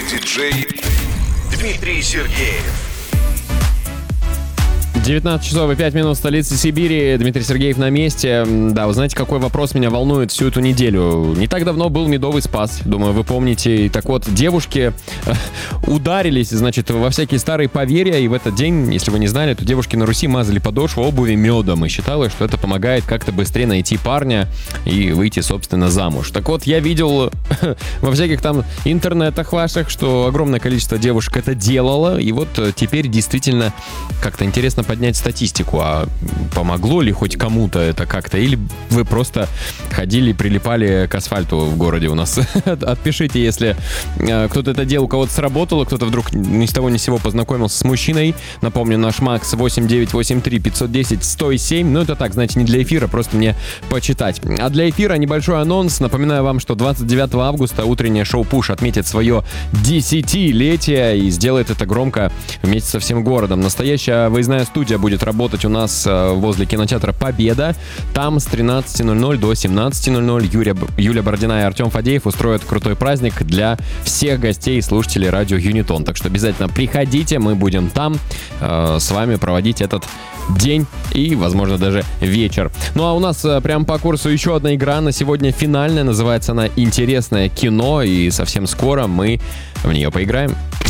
диджей Дмитрий Сергеев. 19 часов и 5 минут в столице Сибири. Дмитрий Сергеев на месте. Да, вы знаете, какой вопрос меня волнует всю эту неделю? Не так давно был Медовый Спас, думаю, вы помните. И так вот, девушки ударились, значит, во всякие старые поверья. И в этот день, если вы не знали, то девушки на Руси мазали подошву обуви медом. И считалось, что это помогает как-то быстрее найти парня и выйти, собственно, замуж. Так вот, я видел во всяких там интернетах ваших, что огромное количество девушек это делало. И вот теперь действительно как-то интересно поднять статистику, а помогло ли хоть кому-то это как-то, или вы просто ходили, прилипали к асфальту в городе у нас. Отпишите, если кто-то это делал, у кого-то сработало, кто-то вдруг ни с того ни с сего познакомился с мужчиной. Напомню, наш Макс 8983-510-107. Ну, это так, знаете, не для эфира, просто мне почитать. А для эфира небольшой анонс. Напоминаю вам, что 29 августа утреннее шоу «Пуш» отметит свое 10-летие и сделает это громко вместе со всем городом. Настоящая выездная студия будет работать у нас возле кинотеатра «Победа». Там с 13:00 до 17:00 Юля Бородина и Артем Фадеев устроят крутой праздник для всех гостей и слушателей радио Юнитон. Так что обязательно приходите, мы будем там с вами проводить этот день и, возможно, даже вечер. Ну а у нас прямо по курсу еще одна игра. На сегодня финальная. Называется она «Интересное кино». И совсем скоро мы в нее поиграем.